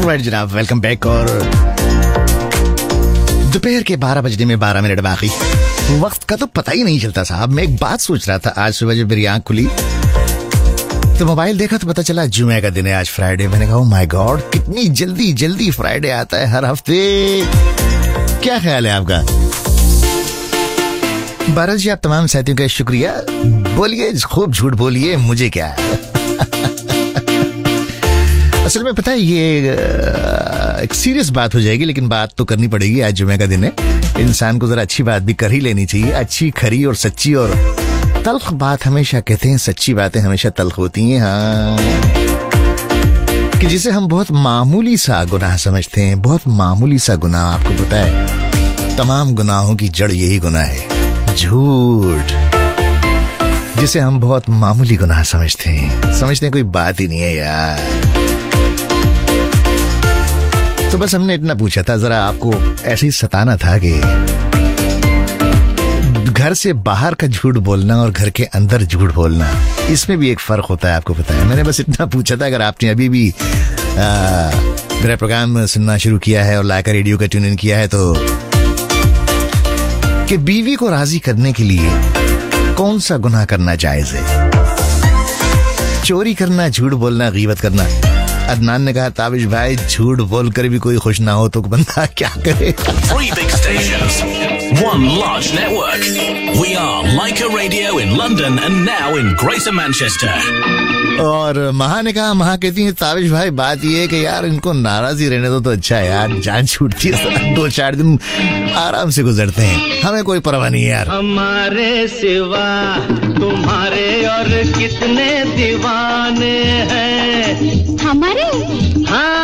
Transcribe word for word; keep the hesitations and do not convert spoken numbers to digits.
Alright जनाब, welcome back. और दोपहर के बारह बजने में बारह मिनट बाकी, वक्त का तो पता ही नहीं चलता साहब। मैं एक बात सोच रहा था, आज सुबह जब मेरी आंख खुली तो मोबाइल देखा तो पता चला जुमे का दिन है आज, फ्राइडे। मैंने कहा माय गॉड, कितनी जल्दी जल्दी फ्राइडे आता है हर हफ्ते। क्या ख्याल है आपका? बारह जी, आप तमाम साथियों का शुक्रिया। बोलिए, खूब झूठ बोलिए, मुझे क्या है। असल में पता है ये एक सीरियस बात हो जाएगी, लेकिन बात तो करनी पड़ेगी। आज जुमे का दिन है, इंसान को जरा अच्छी बात भी कर ही लेनी चाहिए। अच्छी, खरी और सच्ची और तल्ख बात हमेशा कहते हैं, सच्ची बातें हमेशा तल्ख होती हैं। हाँ, कि जिसे हम बहुत मामूली सा गुनाह समझते हैं, बहुत मामूली सा गुनाह। आपको पता है तमाम गुनाहों की जड़ यही गुनाह है, झूठ। जिसे हम बहुत मामूली गुनाह समझते हैं, समझते हैं कोई बात ही नहीं है यार। तो बस हमने इतना पूछा था, जरा आपको ऐसे ही सताना था कि घर से बाहर का झूठ बोलना और घर के अंदर झूठ बोलना, इसमें भी एक फर्क होता है, आपको पता है। मैंने बस इतना पूछा था, अगर आपने अभी भी आ, मेरा प्रोग्राम सुनना शुरू किया है और लाइका रेडियो का ट्यून इन किया है, तो कि बीवी को राजी करने के लिए कौन सा गुनाह करना जायज है? चोरी करना, झूठ बोलना, गीबत करना? अदनान ने कहा ताबिश भाई, झूठ बोलकर भी कोई खुश ना हो तो बंदा क्या करे। Three big stations, one large network. We are Laika Radio in London and now in Greater Manchester. और महा ने कहा, महा कहती है ताबिश भाई बात ये है कि यार इनको नाराजी रहने दो तो अच्छा है यार, जान छूटती है, दो चार दिन आराम से गुजरते हैं, हमें कोई परवाह नहीं है यार। हमारे सिवा तुम्हारे और कितने दीवाने हैं, हमारे हाँ